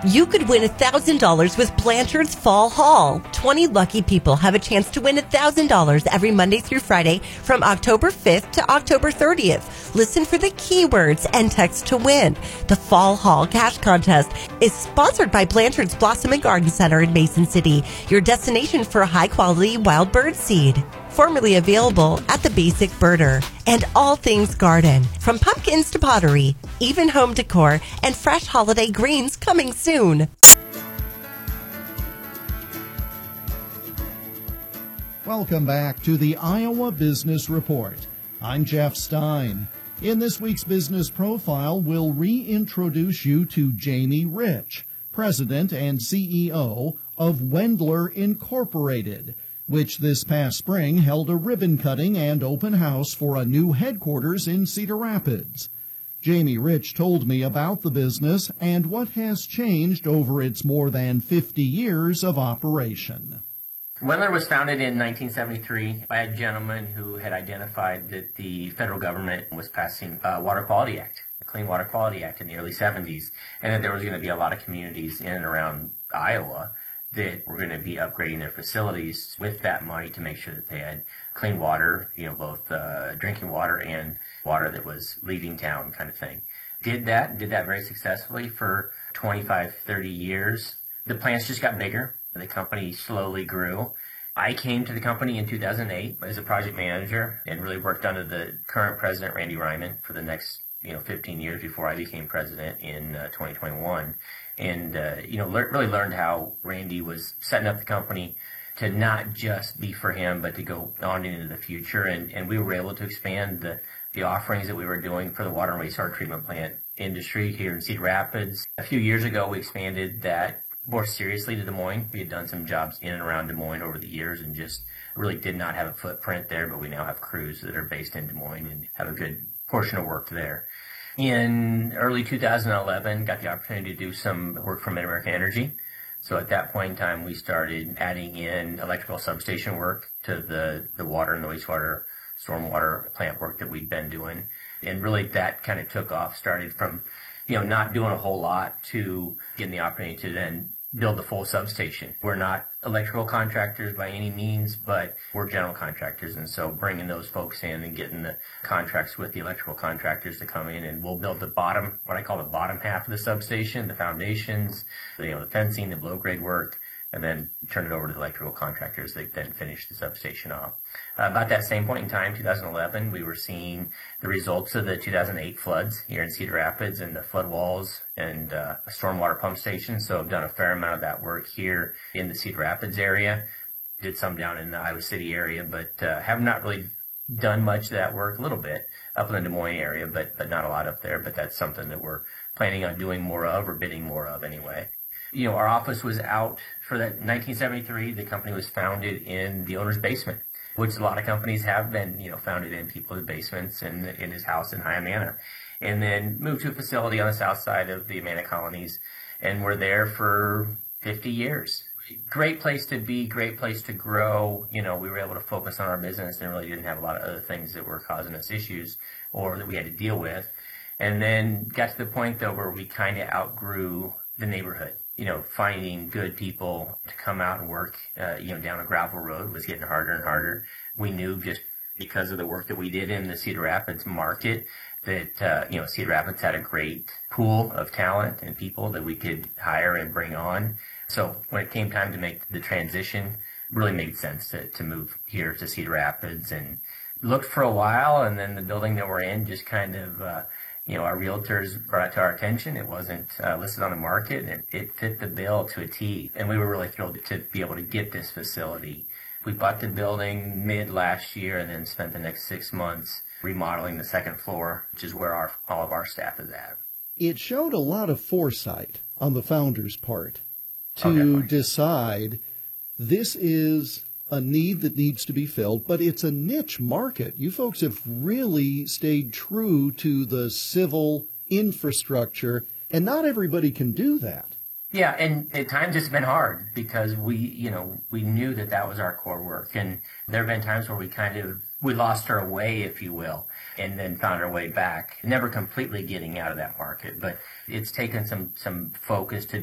You could win $1,000 with Blanchard's Fall Haul. 20 lucky people have a chance to win $1,000 every Monday through Friday from October 5th to October 30th. Listen for the keywords and text to win. The Fall Haul Cash Contest is sponsored by Blanchard's Blossom and Garden Center in Mason City, your destination for high-quality wild bird seed. Formerly available at the Basic Birder. And all things garden, from pumpkins to pottery, even home decor, and fresh holiday greens coming soon. Welcome back to the Iowa Business Report. I'm Jeff Stein. In this week's Business Profile, we'll reintroduce you to Jamie Rich, President and CEO of Wendler Incorporated, which this past spring held a ribbon cutting and open house for a new headquarters in Cedar Rapids. Jamie Rich told me about the business and what has changed over its more than 50 years of operation. Wendler was founded in 1973 by a gentleman who had identified that the federal government was passing a Water Quality Act, the Clean Water Quality Act in the early 70s, and that there was going to be a lot of communities in and around Iowa that were going to be upgrading their facilities with that money to make sure that they had clean water, both drinking water and water that was leaving town kind of thing. Did that very successfully for 25, 30 years. The plants just got bigger. The company slowly grew. I came to the company in 2008 as a project manager and really worked under the current president, Randy Ryman, for the next 15 years before I became president in 2021. And, really learned how Randy was setting up the company to not just be for him, but to go on into the future. And we were able to expand the offerings that we were doing for the water and wastewater treatment plant industry here in Cedar Rapids. A few years ago, we expanded that more seriously to Des Moines. We had done some jobs in and around Des Moines over the years and just really did not have a footprint there, but we now have crews that are based in Des Moines and have a good portion of work there. In early 2011, got the opportunity to do some work for Mid-America Energy. So at that point in time, we started adding in electrical substation work to the water and the wastewater, stormwater plant work that we'd been doing. And really that kind of took off, started from, not doing a whole lot to getting the opportunity to then build the full substation. We're not electrical contractors by any means, but we're general contractors. And so bringing those folks in and getting the contracts with the electrical contractors to come in, and we'll build the bottom, what I call the bottom half of the substation, the foundations, the fencing, the below grade work, and then turn it over to the electrical contractors that then finish the substation off. About that same point in time, 2011, we were seeing the results of the 2008 floods here in Cedar Rapids and the flood walls and a stormwater pump station. So I've done a fair amount of that work here in the Cedar Rapids area. Did some down in the Iowa City area, but have not really done much of that work, a little bit up in the Des Moines area, but not a lot up there. But that's something that we're planning on doing more of, or bidding more of anyway. Our office was out for that 1973. The company was founded in the owner's basement, which a lot of companies have been, founded in people's basements and in his house in High Amana. And then moved to a facility on the south side of the Amana colonies, and we're there for 50 years. Great place to be, great place to grow. We were able to focus on our business and really didn't have a lot of other things that were causing us issues or that we had to deal with. And then got to the point, though, where we kind of outgrew the neighborhood. Finding good people to come out and work, down a gravel road was getting harder and harder. We knew just because of the work that we did in the Cedar Rapids market that, Cedar Rapids had a great pool of talent and people that we could hire and bring on. So when it came time to make the transition, it really made sense to move here to Cedar Rapids, and looked for a while, and then the building that we're in just kind of, our realtors brought it to our attention. It wasn't listed on the market, and it fit the bill to a T. And we were really thrilled to be able to get this facility. We bought the building mid last year and then spent the next 6 months remodeling the second floor, which is where all of our staff is at. It showed a lot of foresight on the founder's part to decide this is a need that needs to be filled, but it's a niche market. You folks have really stayed true to the civil infrastructure, and not everybody can do that. Yeah, and at times it's been hard because we knew that was our core work, and there have been times where we lost our way, if you will, and then found our way back. Never completely getting out of that market, but it's taken some focus to